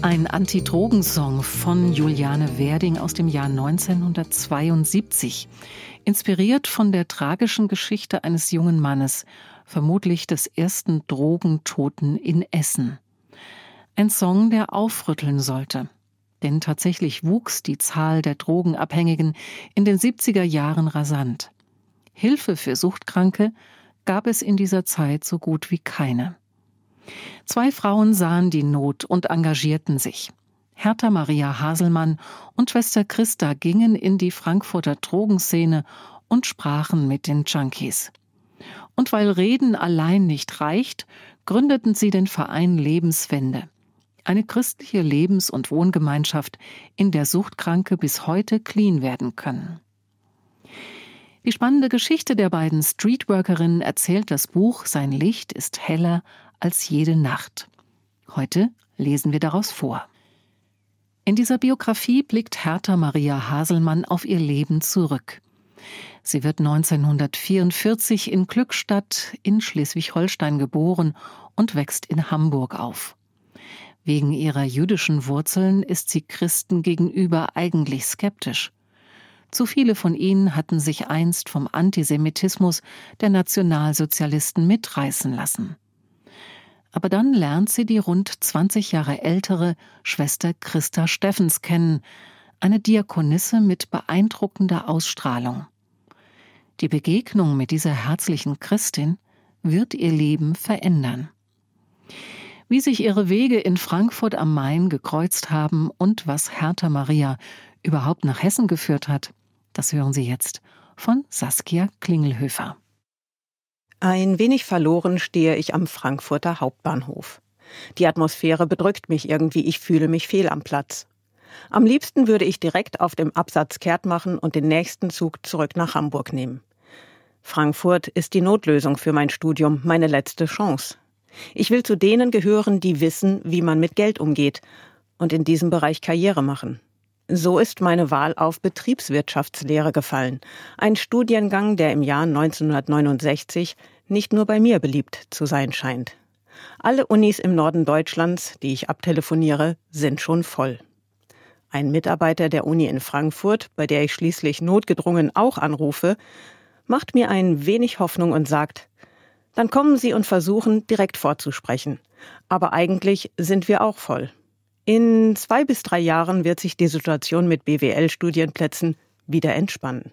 Ein Anti-Drogen-Song von Juliane Werding aus dem Jahr 1972. Inspiriert von der tragischen Geschichte eines jungen Mannes, vermutlich des ersten Drogentoten in Essen. Ein Song, der aufrütteln sollte. Denn tatsächlich wuchs die Zahl der Drogenabhängigen in den 70er Jahren rasant. Hilfe für Suchtkranke gab es in dieser Zeit so gut wie keine. 2 Frauen sahen die Not und engagierten sich. Hertha Maria Haselmann und Schwester Christa gingen in die Frankfurter Drogenszene und sprachen mit den Junkies. Und weil Reden allein nicht reicht, gründeten sie den Verein Lebenswende. Eine christliche Lebens- und Wohngemeinschaft, in der Suchtkranke bis heute clean werden können. Die spannende Geschichte der beiden Streetworkerinnen erzählt das Buch Sein Licht ist heller als jede Nacht. Heute lesen wir daraus vor. In dieser Biografie blickt Hertha Maria Haselmann auf ihr Leben zurück. Sie wird 1944 in Glückstadt in Schleswig-Holstein geboren und wächst in Hamburg auf. Wegen ihrer jüdischen Wurzeln ist sie Christen gegenüber eigentlich skeptisch. Zu viele von ihnen hatten sich einst vom Antisemitismus der Nationalsozialisten mitreißen lassen. Aber dann lernt sie die rund 20 Jahre ältere Schwester Christa Steffens kennen, eine Diakonisse mit beeindruckender Ausstrahlung. Die Begegnung mit dieser herzlichen Christin wird ihr Leben verändern. Wie sich ihre Wege in Frankfurt am Main gekreuzt haben und was Hertha Maria überhaupt nach Hessen geführt hat, das hören Sie jetzt von Saskia Klingelhöfer. Ein wenig verloren stehe ich am Frankfurter Hauptbahnhof. Die Atmosphäre bedrückt mich irgendwie, ich fühle mich fehl am Platz. Am liebsten würde ich direkt auf dem Absatz kehrt machen und den nächsten Zug zurück nach Hamburg nehmen. Frankfurt ist die Notlösung für mein Studium, meine letzte Chance. Ich will zu denen gehören, die wissen, wie man mit Geld umgeht und in diesem Bereich Karriere machen. So ist meine Wahl auf Betriebswirtschaftslehre gefallen, ein Studiengang, der im Jahr 1969 nicht nur bei mir beliebt zu sein scheint. Alle Unis im Norden Deutschlands, die ich abtelefoniere, sind schon voll. Ein Mitarbeiter der Uni in Frankfurt, bei der ich schließlich notgedrungen auch anrufe, macht mir ein wenig Hoffnung und sagt: Dann kommen Sie und versuchen, direkt vorzusprechen. Aber eigentlich sind wir auch voll. In 2 bis 3 Jahren wird sich die Situation mit BWL-Studienplätzen wieder entspannen.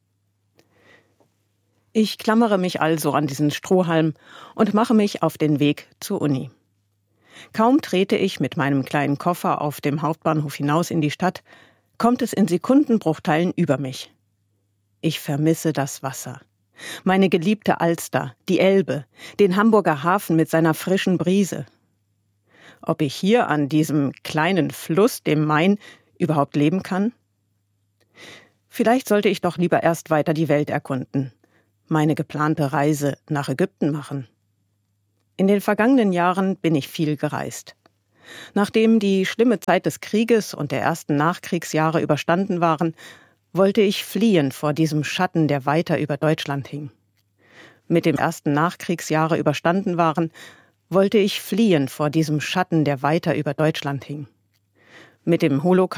Ich klammere mich also an diesen Strohhalm und mache mich auf den Weg zur Uni. Kaum trete ich mit meinem kleinen Koffer auf dem Hauptbahnhof hinaus in die Stadt, kommt es in Sekundenbruchteilen über mich. Ich vermisse das Wasser. Meine geliebte Alster, die Elbe, den Hamburger Hafen mit seiner frischen Brise. Ob ich hier an diesem kleinen Fluss, dem Main, überhaupt leben kann? Vielleicht sollte ich doch lieber erst weiter die Welt erkunden, meine geplante Reise nach Ägypten machen. In den vergangenen Jahren bin ich viel gereist. Nachdem die schlimme Zeit des Krieges und der ersten Nachkriegsjahre überstanden waren, wollte ich fliehen vor diesem Schatten, der weiter über Deutschland hing. Mit dem ersten Nachkriegsjahre überstanden waren, wollte ich fliehen vor diesem Schatten, der weiter über Deutschland hing. Mit dem Holocaust